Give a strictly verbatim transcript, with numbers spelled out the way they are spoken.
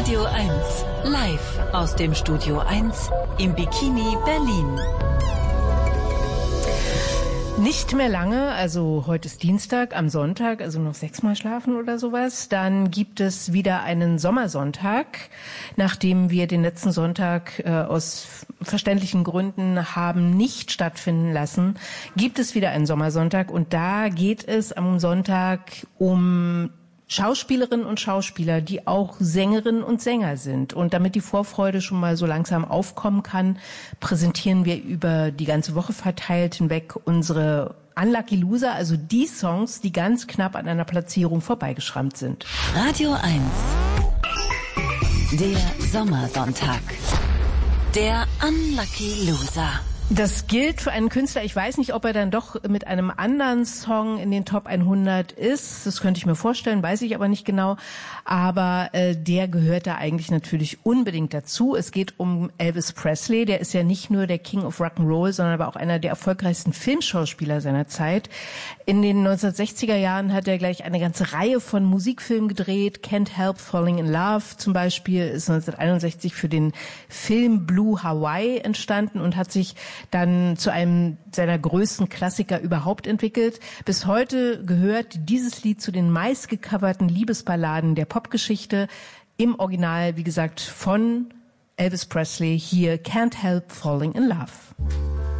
Radio eins, live aus dem Studio eins im Bikini Berlin. Nicht mehr lange, also heute ist Dienstag, am Sonntag, also noch sechsmal schlafen oder sowas. Dann gibt es wieder einen Sommersonntag, nachdem wir den letzten Sonntag äh, aus verständlichen Gründen haben nicht stattfinden lassen, gibt es wieder einen Sommersonntag und da geht es am Sonntag um Schauspielerinnen und Schauspieler, die auch Sängerinnen und Sänger sind. Und damit die Vorfreude schon mal so langsam aufkommen kann, präsentieren wir über die ganze Woche verteilt hinweg unsere Unlucky Loser, also die Songs, die ganz knapp an einer Platzierung vorbeigeschrammt sind. Radio eins, der Sommersonntag, der Unlucky Loser. Das gilt für einen Künstler. Ich weiß nicht, ob er dann doch mit einem anderen Song in den Top hundert ist. Das könnte ich mir vorstellen, weiß ich aber nicht genau. Aber äh, der gehört da eigentlich natürlich unbedingt dazu. Es geht um Elvis Presley. Der ist ja nicht nur der King of Rock'n'Roll, sondern aber auch einer der erfolgreichsten Filmschauspieler seiner Zeit. In den neunzehnhundertsechziger Jahren hat er gleich eine ganze Reihe von Musikfilmen gedreht. Can't Help Falling in Love zum Beispiel ist neunzehnhunderteinundsechzig für den Film Blue Hawaii entstanden und hat sich dann zu einem seiner größten Klassiker überhaupt entwickelt. Bis heute gehört dieses Lied zu den meistgecoverten Liebesballaden der Popgeschichte. Im Original, wie gesagt, von Elvis Presley. Hier Can't Help Falling in Love.